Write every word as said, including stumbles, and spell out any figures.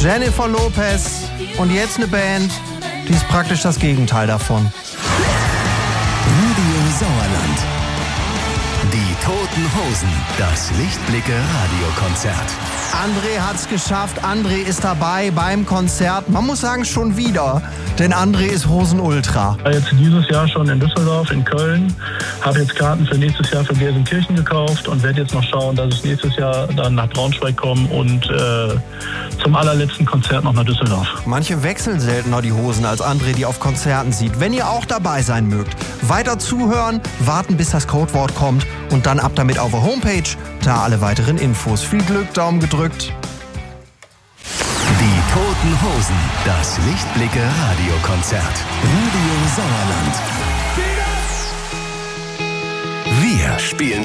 Jennifer Lopez und jetzt eine Band, die ist praktisch das Gegenteil davon. Radio Sauerland. Die Toten Hosen, das Lichtblicke-Radiokonzert. André hat's geschafft, André ist dabei beim Konzert. Man muss sagen, schon wieder, denn André ist Hosenultra. Jetzt dieses Jahr schon in Düsseldorf, in Köln, habe jetzt Karten für nächstes Jahr für Gelsenkirchen gekauft und werde jetzt noch schauen, dass ich nächstes Jahr dann nach Braunschweig komme und äh, zum allerletzten Konzert noch nach Düsseldorf. Manche wechseln seltener die Hosen als André, die auf Konzerten sieht. Wenn ihr auch dabei sein mögt, weiter zuhören, warten bis das Codewort kommt und dann ab damit auf der Homepage, da alle weiteren Infos. Viel Glück, Daumen gedrückt. Die Toten Hosen, das Lichtblicke-Radiokonzert. Radio Sauerland. Wir spielen